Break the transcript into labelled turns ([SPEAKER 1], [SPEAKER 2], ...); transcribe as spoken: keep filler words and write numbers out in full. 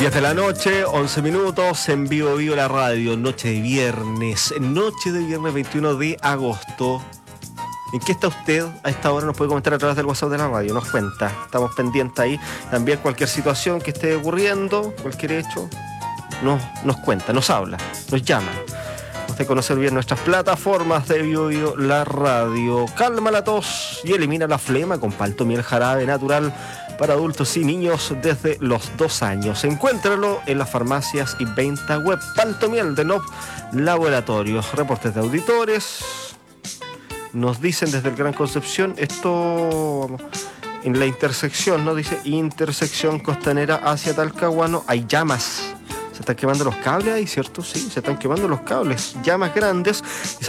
[SPEAKER 1] diez de la noche, once minutos, en vivo, vivo la radio, noche de viernes, noche de viernes veintiuno de agosto. ¿En qué está usted? A esta hora nos puede comentar a través del WhatsApp de la radio, nos cuenta, estamos pendientes ahí. También cualquier situación que esté ocurriendo, cualquier hecho, nos, nos cuenta, nos habla, nos llama. Usted conocer bien nuestras plataformas de Vivo Vivo la radio. Calma la tos y elimina la flema con Paltomiel jarabe natural para adultos y niños desde los dos años. Encuéntralo en las farmacias y venta web. Paltomiel de N O V Laboratorios. Reportes de auditores. Nos dicen desde el Gran Concepción, esto en la intersección, ¿no? Dice intersección costanera hacia Talcahuano, hay llamas. Se están quemando los cables ahí, ¿cierto? Sí, se están quemando los cables. Llamas grandes.